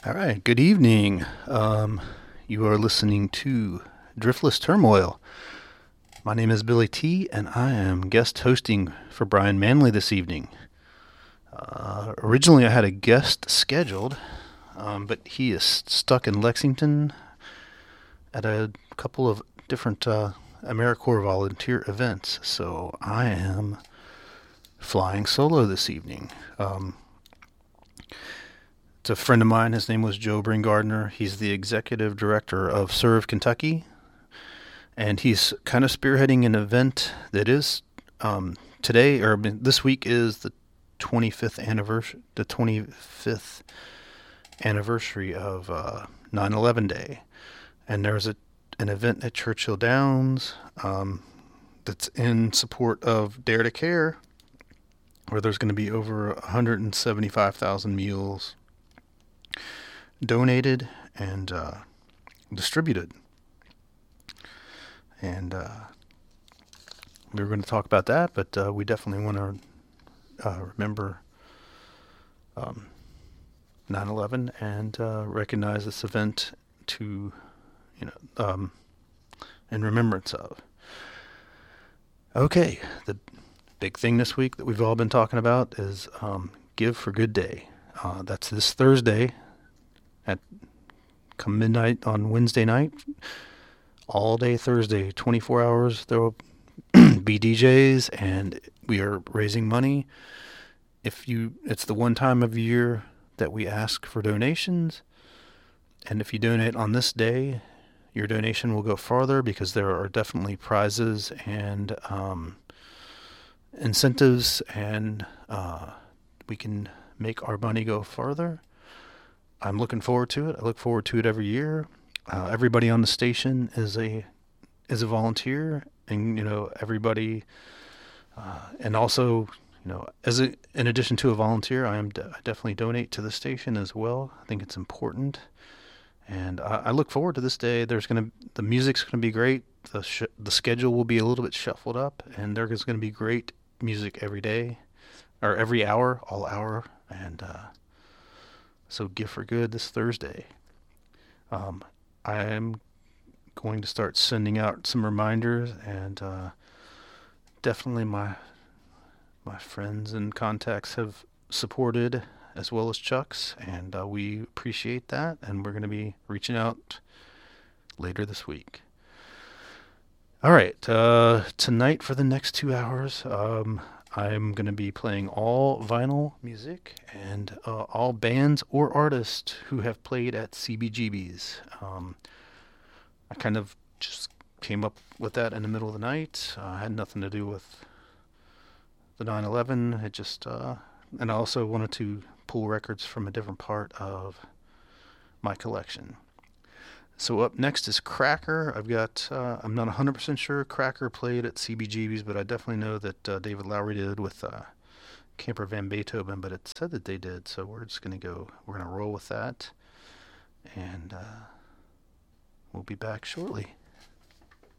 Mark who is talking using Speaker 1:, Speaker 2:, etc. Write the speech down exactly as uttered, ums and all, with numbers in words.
Speaker 1: All right, good evening. Um, you are listening to Driftless Turmoil. My name is Billy T, and I am guest hosting for Brian Manley this evening. Uh, originally, I had a guest scheduled, um, but he is stuck in Lexington at a couple of different uh, AmeriCorps volunteer events, so I am flying solo this evening. Um, It's a friend of mine. His name was Joe Bringardner. He's the executive director of Serve Kentucky, and he's kind of spearheading an event that is um, today or this week is the twenty-fifth anniversary. The twenty-fifth anniversary of uh, nine eleven Day, and there's a an event at Churchill Downs um, that's in support of Dare to Care, where there's going to be over one hundred seventy-five thousand meals donated and uh, distributed. And uh, we were going to talk about that, but uh, we definitely want to uh, remember um, nine eleven and uh, recognize this event to, you know, um, in remembrance of. Okay, the big thing this week that we've all been talking about is um, Give for Good Day. Uh, that's this Thursday at come midnight on Wednesday night. All day Thursday, twenty-four hours. There will be D Js, and we are raising money. If you, it's the one time of year that we ask for donations, and if you donate on this day, your donation will go farther because there are definitely prizes and um, incentives, and uh, we can make our money go farther. I'm looking forward to it. I look forward to it every year. Uh, everybody on the station is a is a volunteer, and you know everybody, uh, and also you know as a, in addition to a volunteer, I am de- I definitely donate to the station as well. I think it's important, and I, I look forward to this day. There's gonna the music's gonna be great. The sh- the schedule will be a little bit shuffled up, and there's gonna be great music every day, or every hour, all hour, and. Uh, So Give for Good this Thursday. Um, I am going to start sending out some reminders, and uh, definitely my my friends and contacts have supported, as well as Chuck's, and uh, we appreciate that. And we're going to be reaching out later this week. All right, uh, tonight for the next two hours, um, I'm going to be playing all vinyl music and uh, all bands or artists who have played at C B G B's. Um, I kind of just came up with that in the middle of the night. Uh, had nothing to do with the nine eleven. It just, uh, and I also wanted to pull records from a different part of my collection. So up next is Cracker. I've got, uh, I'm not one hundred percent sure Cracker played at C B G B's, but I definitely know that uh, David Lowery did with uh, Camper Van Beethoven, but it said that they did, so we're just going to go, we're going to roll with that, and uh, we'll be back shortly.